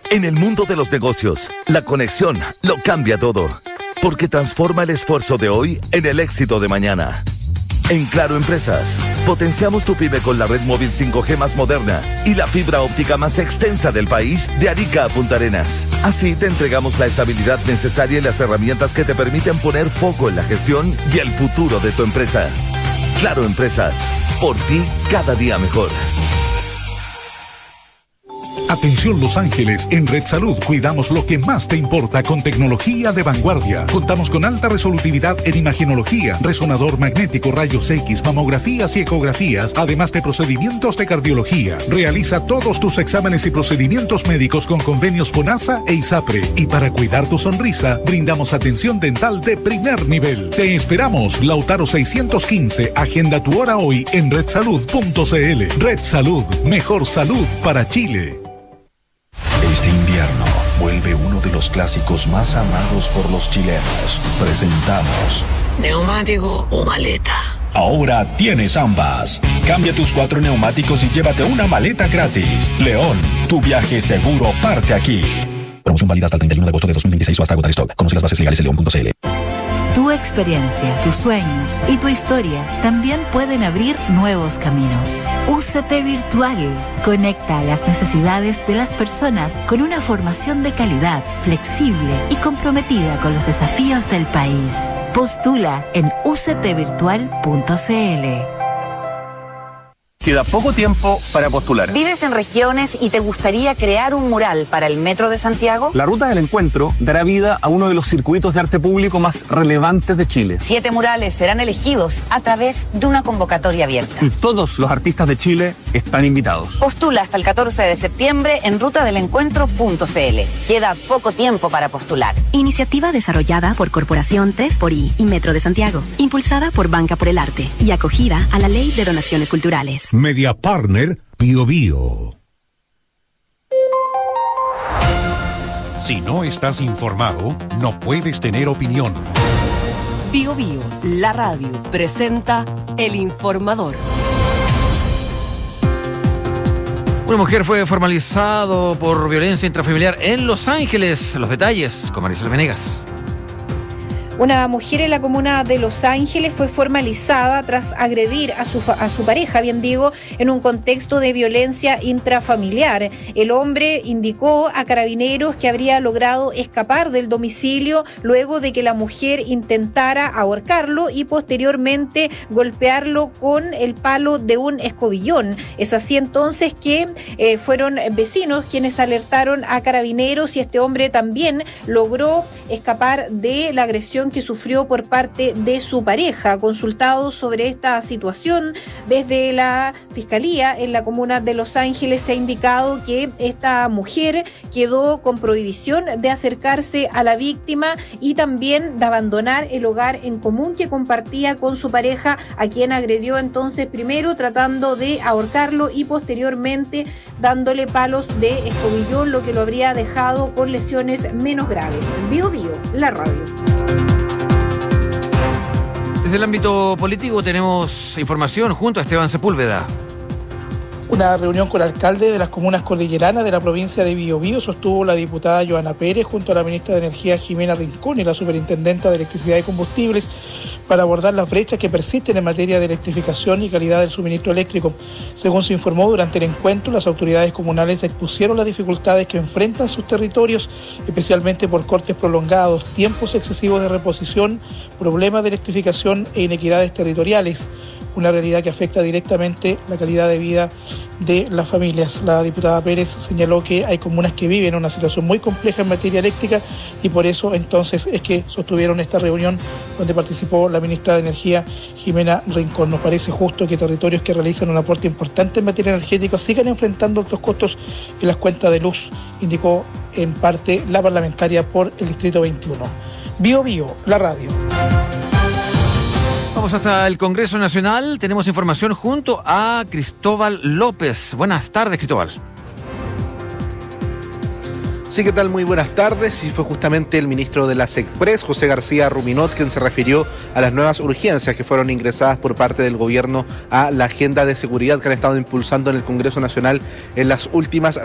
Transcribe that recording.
En el mundo de los negocios, la conexión lo cambia todo, porque transforma el esfuerzo de hoy en el éxito de mañana. En Claro Empresas, potenciamos tu pyme con la red móvil 5G más moderna y la fibra óptica más extensa del país de Arica a Punta Arenas. Así te entregamos la estabilidad necesaria y las herramientas que te permiten poner foco en la gestión y el futuro de tu empresa. Claro Empresas, por ti cada día mejor. Atención Los Ángeles, en Red Salud cuidamos lo que más te importa con tecnología de vanguardia. Contamos con alta resolutividad en imagenología, resonador magnético, rayos X, mamografías y ecografías, además de procedimientos de cardiología. Realiza todos tus exámenes y procedimientos médicos con convenios FONASA e ISAPRE. Y para cuidar tu sonrisa, brindamos atención dental de primer nivel. Te esperamos, Lautaro 615, agenda tu hora hoy en redsalud.cl. Red Salud, mejor salud para Chile. Este invierno vuelve uno de los clásicos más amados por los chilenos. Presentamos ¿neumático o maleta? Ahora tienes ambas. Cambia tus 4 neumáticos y llévate una maleta gratis. León, tu viaje seguro parte aquí. Promoción válida hasta el 31 de agosto de 2026 o hasta agotar stock. Conoce las bases legales en león.cl. Tu experiencia, tus sueños y tu historia también pueden abrir nuevos caminos. UCT Virtual conecta a las necesidades de las personas con una formación de calidad, flexible y comprometida con los desafíos del país. Postula en uctvirtual.cl. Queda poco tiempo para postular. ¿Vives en regiones y te gustaría crear un mural para el Metro de Santiago? La Ruta del Encuentro dará vida a uno de los circuitos de arte público más relevantes de Chile. 7 murales serán elegidos a través de una convocatoria abierta. Y todos los artistas de Chile están invitados. Postula hasta el 14 de septiembre en rutadelencuentro.cl. Queda poco tiempo para postular. Iniciativa desarrollada por Corporación 3xI y Metro de Santiago. Impulsada por Banca por el Arte y acogida a la Ley de Donaciones Culturales. Media Partner Bio Bio. Si no estás informado, no puedes tener opinión. Bio Bio, la radio, presenta El Informador. Una mujer fue formalizado por violencia intrafamiliar en Los Ángeles. Los detalles con Marisol Venegas. Una mujer en la comuna de Los Ángeles fue formalizada tras agredir a su pareja, bien digo, en un contexto de violencia intrafamiliar. El hombre indicó a carabineros que habría logrado escapar del domicilio luego de que la mujer intentara ahorcarlo y posteriormente golpearlo con el palo de un escobillón. Es así entonces que fueron vecinos quienes alertaron a carabineros y este hombre también logró escapar de la agresión que sufrió por parte de su pareja. Consultado sobre esta situación desde la Fiscalía en la comuna de Los Ángeles, se ha indicado que esta mujer quedó con prohibición de acercarse a la víctima y también de abandonar el hogar en común que compartía con su pareja, a quien agredió entonces primero tratando de ahorcarlo y posteriormente dándole palos de escobillón, lo que lo habría dejado con lesiones menos graves. Bio Bio, la radio. Desde el ámbito político tenemos información junto a Esteban Sepúlveda. Una reunión con alcaldes de las comunas cordilleranas de la provincia de Biobío sostuvo la diputada Joana Pérez junto a la ministra de Energía Jimena Rincón y la superintendenta de Electricidad y Combustibles para abordar las brechas que persisten en materia de electrificación y calidad del suministro eléctrico. Según se informó durante el encuentro, las autoridades comunales expusieron las dificultades que enfrentan sus territorios, especialmente por cortes prolongados, tiempos excesivos de reposición, problemas de electrificación e inequidades territoriales. Una realidad que afecta directamente la calidad de vida de las familias. La diputada Pérez señaló que hay comunas que viven una situación muy compleja en materia eléctrica y por eso entonces es que sostuvieron esta reunión donde participó la ministra de Energía Jimena Rincón. Nos parece justo que territorios que realizan un aporte importante en materia energética sigan enfrentando altos costos en las cuentas de luz, indicó en parte la parlamentaria por el Distrito 21. Bio Bio, la radio. Vamos hasta el Congreso Nacional. Tenemos información junto a Cristóbal López. Buenas tardes, Cristóbal. Sí, ¿qué tal? Muy buenas tardes. Y fue justamente el ministro de la SECPRES, José García Ruminot, quien se refirió a las nuevas urgencias que fueron ingresadas por parte del gobierno a la agenda de seguridad que han estado impulsando en el Congreso Nacional en las últimas